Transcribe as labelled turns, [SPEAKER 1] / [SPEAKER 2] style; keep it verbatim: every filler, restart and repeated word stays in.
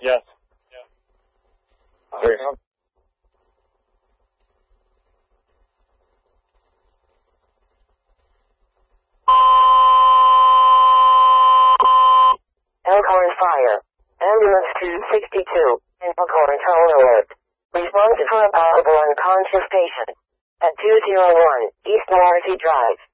[SPEAKER 1] Yes.
[SPEAKER 2] There you go.
[SPEAKER 3] Elkhorn Fire. Ambulance two sixty-two. Elkhorn Toll Alert. Response for a possible unconscious patient. At two oh one East Morrissey Drive.